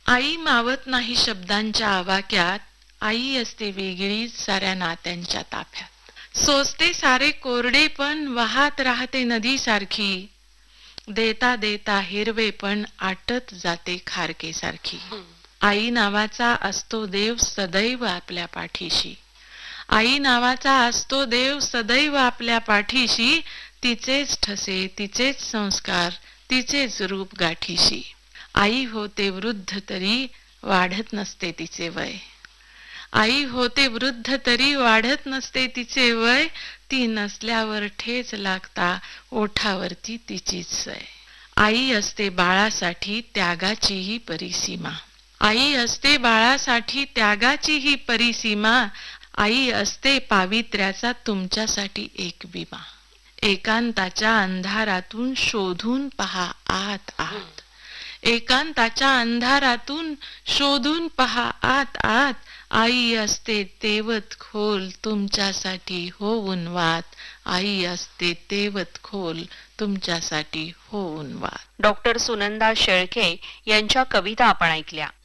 आई मावत नाही शब्दांच्या आवाक्यात, आई असते वेगळीच साऱ्या नात्यांच्या ताफ्यात. सोसते सारे कोरडे पण वाहत राहते नदी सारखी, देता देता हिरवे पण आटत जाते खारके सारखी. आई नावाचा असतो देव सदैव आपल्या पाठीशी, आई नावाचा असतो देव सदैव आपल्या पाठीशी. तिचेच ठसे तिचेच संस्कार तिचेच रूप गाठीशी. आई होते वृद्ध तरी वाढत नसते तिचे वय, आई होते वृद्ध तरी वाढत नसते तिचे वय. ती नसल्यावर ठेच लागता ओठावरती तिचीच सय. आई असते बाळासाठी त्यागाचीही परिसीमा, आई असते बाळासाठी त्यागाचीही परिसीमा. आई असते पावित्र्याचा तुमच्यासाठी एक विमा. एकांताच्या अंधारातून शोधून पहा आत आत, एकांताच्या अंधारातून शोधून पहा आत आत. आई असते तेवत खोल तुमच्यासाठी होऊन वात, आई असते तेवत खोल तुमच्यासाठी होऊन वात. डॉक्टर सुनंदा शेळके यांच्या कविता आपण ऐकल्या.